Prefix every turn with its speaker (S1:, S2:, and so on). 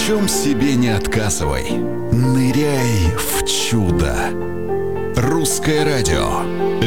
S1: чем себе не отказывай. Ныряй в чудо. Русское радио.